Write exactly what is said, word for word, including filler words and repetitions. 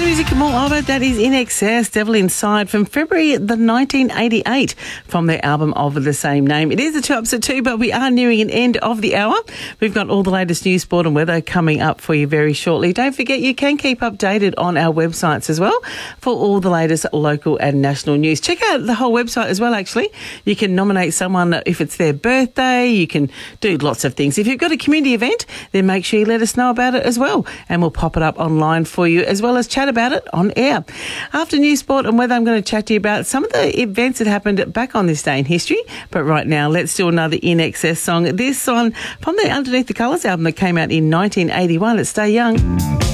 music and more of it. That is In Excess, Devil Inside, from February the nineteen eighty-eight, from their album of the same name. It is the two ups at two, but we are nearing an end of the hour. We've got all the latest news, sport and weather coming up for you very shortly. Don't forget, you can keep updated on our websites as well for all the latest local and national news. Check out the whole website as well, actually. You can nominate someone if it's their birthday. You can do lots of things. If you've got a community event, then make sure you let us know about it as well, and we'll pop it up online for you, as well as chat about it on air. After news, sport and weather, I'm going to chat to you about some of the events that happened back on this day in history. But right now, let's do another In Excess song. This one from the Underneath the Colours album that came out in nineteen eighty-one. It's Stay Young.